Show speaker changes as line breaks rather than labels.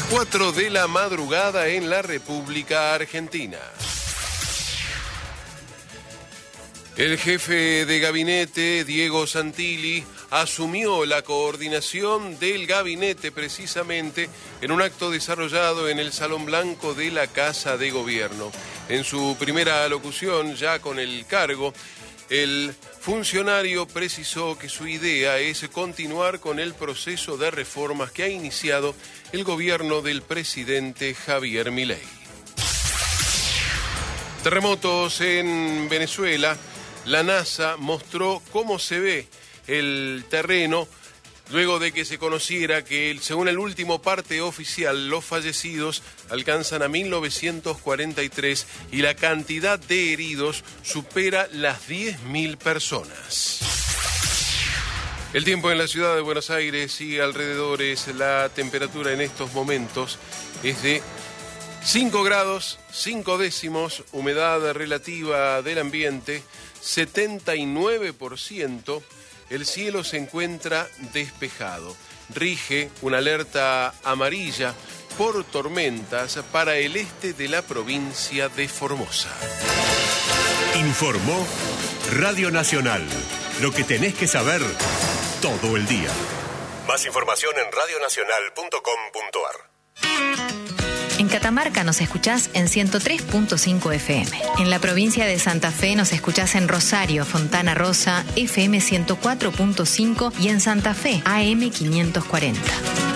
4 de la madrugada en la República Argentina. El jefe de gabinete, Diego Santilli, asumió la coordinación del gabinete precisamente en un acto desarrollado en el Salón Blanco de la Casa de Gobierno. En su primera alocución, ya con el cargo, el funcionario precisó que su idea es continuar con el proceso de reformas que ha iniciado el gobierno del presidente Javier Milei. Terremotos en Venezuela. La NASA mostró cómo se ve el terreno luego de que se conociera que, según el último parte oficial, los fallecidos alcanzan a 1943 y la cantidad de heridos supera las 10.000 personas. El tiempo en la ciudad de Buenos Aires y alrededores, la temperatura en estos momentos es de 5 grados, 5 décimos, humedad relativa del ambiente 79%, el cielo se encuentra despejado. Rige una alerta amarilla por tormentas para el este de la provincia de Formosa.
Informó Radio Nacional. Lo que tenés que saber todo el día. Más información en radionacional.com.ar.
En Catamarca nos escuchás en 103.5 FM. En la provincia de Santa Fe nos escuchás en Rosario, Fontana Rosa, FM 104.5 y en Santa Fe, AM 540.